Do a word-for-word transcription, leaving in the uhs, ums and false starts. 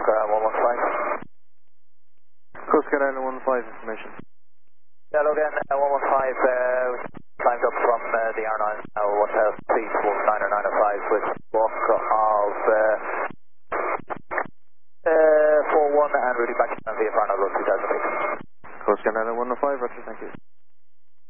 Guard one one five. Coast Guard Island one one five information. Yeah, hello again, uh, one one five, uh, climbed up from uh, the R nine, now one thousand feet, one nine or nine oh five with walk of uh, uh, four one and routing back down via Farnell Road two thousand feet. Coast Guard Island one one five, Roger, thank you.